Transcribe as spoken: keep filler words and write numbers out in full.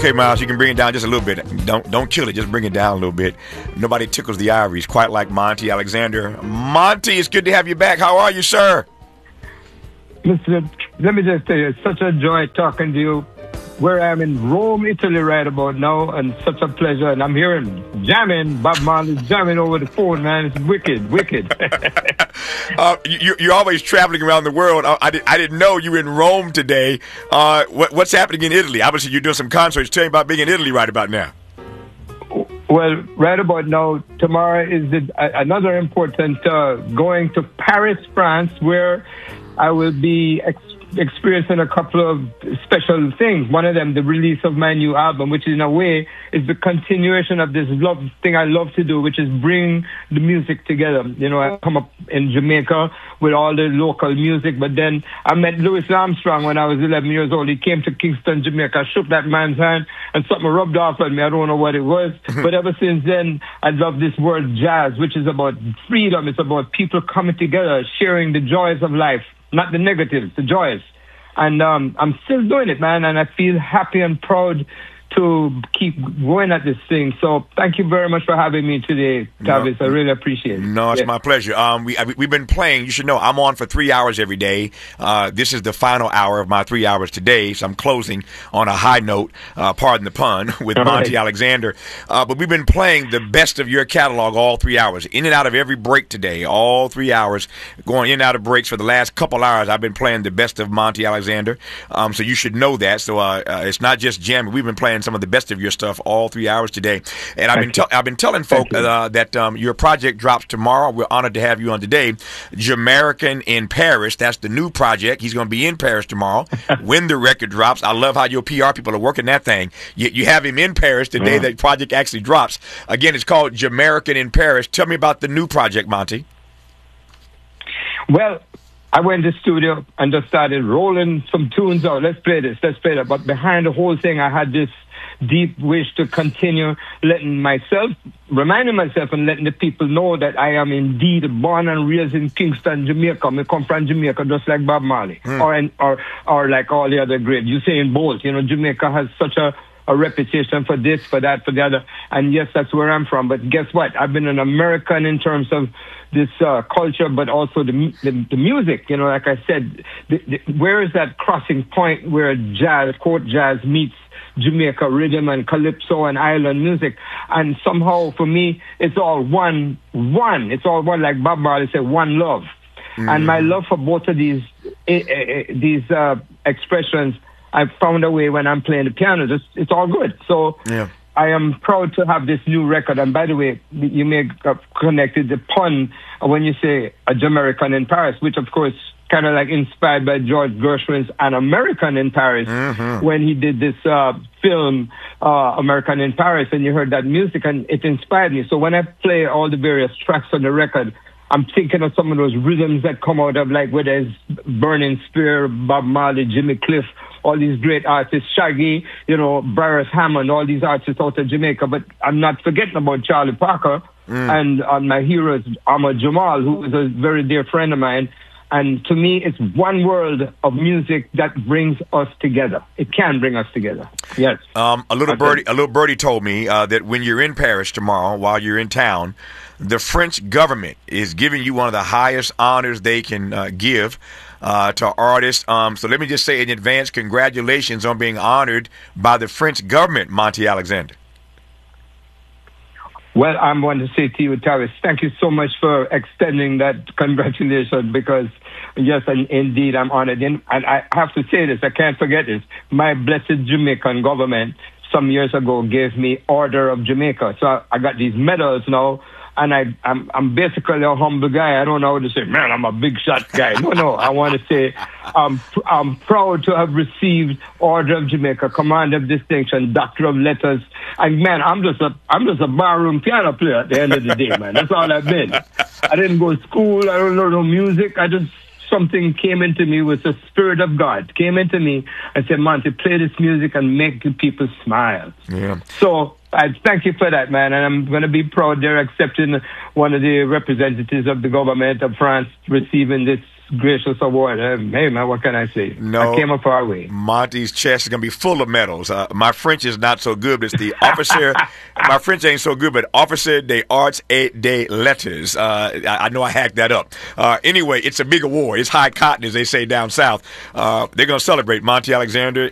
Okay, Miles, you can bring it down just a little bit. Don't don't kill it. Just bring it down a little bit. Nobody tickles the ivories quite like Monty Alexander. Monty, it's good to have you back. How are you, sir? Mister Let me just tell you, it's such a joy talking to you. Where I am in Rome, Italy right about now, and such a pleasure. And I'm hearing jamming, Bob Marley jamming over the phone, man. It's wicked, wicked. uh, you, you're always traveling around the world. I, I, did, I didn't know you were in Rome today. Uh, what, what's happening in Italy? Obviously, you're doing some concerts. Tell me about being in Italy right about now. Well, right about now, tomorrow is the, uh, another important uh, going to Paris, France, where I will be ex- experiencing a couple of special things. One of them, the release of my new album, which in a way is the continuation of this love thing I love to do, which is bring the music together. You know, I come up in Jamaica with all the local music, but then I met Louis Armstrong when I was eleven years old. He came to Kingston, Jamaica. I shook that man's hand and something rubbed off on me. I don't know what it was, but ever since then, I love this word jazz, which is about freedom. It's about people coming together, sharing the joys of life. Not the negatives, the joys. And um, I'm still doing it, man, and I feel happy and proud to keep going at this thing. So thank you very much for having me today, Tavis. No, I really appreciate it. No, it's yeah. my pleasure. Um, we, we've been playing. You should know I'm on for three hours every day. Uh, this is the final hour of my three hours today, so I'm closing on a high note, uh, pardon the pun, with all Monty right. Alexander. Uh, but we've been playing the best of your catalog all three hours, in and out of every break today, all three hours, going in and out of breaks for the last couple hours. I've been playing the best of Monty Alexander, um, so you should know that. So uh, uh, it's not just jamming. We've been playing some of the best of your stuff all three hours today. And I've been, te- I've been telling folk uh, that um, your project drops tomorrow. We're honored to have you on today. Jamaican in Paris, that's the new project. He's going to be in Paris tomorrow when the record drops. I love how your P R people are working that thing. You, you have him in Paris the day mm. that project actually drops. Again, it's called Jamaican in Paris. Tell me about the new project, Monty. Well, I went to the studio and just started rolling some tunes out. Let's play this, let's play that. But behind the whole thing, I had this deep wish to continue letting myself, reminding myself and letting the people know that I am indeed born and raised in Kingston, Jamaica. I come from Jamaica just like Bob Marley mm. or, in, or or like all the other great Usain Bolt. You know, Jamaica has such a, a reputation for this, for that, for the other. And yes, that's where I'm from. But guess what? I've been an American in terms of this uh, culture, but also the, the the music. You know, like I said, the, the, where is that crossing point where jazz, court jazz meets Jamaica rhythm and calypso and island music? And somehow for me, it's all one, one. It's all one, like Bob Marley said, one love. Mm. And my love for both of these uh, uh, these uh, expressions, I found a way when I'm playing the piano. Just, it's all good. So yeah. I am proud to have this new record. And by the way, you may have connected the pun when you say a Jamaican in Paris, which of course kind of like inspired by George Gershwin's An American in Paris mm-hmm. when he did this uh, film, uh, American in Paris, and you heard that music and it inspired me. So when I play all the various tracks on the record, I'm thinking of some of those rhythms that come out of, like, whether it's Burning Spear, Bob Marley, Jimmy Cliff, all these great artists, Shaggy, you know, Bryce Hammond, all these artists out of Jamaica. But I'm not forgetting about Charlie Parker mm. and uh, my heroes, Ahmad Jamal, who is a very dear friend of mine. And to me, it's one world of music that brings us together. It can bring us together. Yes. Um, a little okay. birdie, a little birdie told me uh, that when you're in Paris tomorrow, while you're in town, the French government is giving you one of the highest honors they can uh, give uh, to artists. Um, so let me just say in advance, congratulations on being honored by the French government, Monty Alexander. Well, I'm going to say to you, Tavis, thank you so much for extending that congratulations, because, yes, and indeed, I'm honored. And I have to say this, I can't forget this. My blessed Jamaican government some years ago gave me Order of Jamaica. So I got these medals now, and I, I'm, I'm basically a humble guy. I don't know how to say, man, I'm a big shot guy. No, no, I want to say I'm, I'm proud to have received Order of Jamaica, Command of Distinction, Doctor of Letters. And, man, I'm just a I'm just a barroom piano player at the end of the day, man. That's all I've been. I didn't go to school. I don't know no music. I just, something came into me with the Spirit of God. Came into me and said, Monty, play this music and make the people smile. Yeah. So I thank you for that, man. And I'm going to be proud they're accepting one of the representatives of the government of France receiving this gracious award. Uh, hey, man, what can I say? No, I came a far way. Monty's chest is going to be full of medals. Uh, my French is not so good, but it's the officer. My French ain't so good, but Officer des Arts et des Lettres. Uh, I, I know I hacked that up. Uh, anyway, it's a big award. It's high cotton, as they say down south. Uh, they're going to celebrate Monty Alexander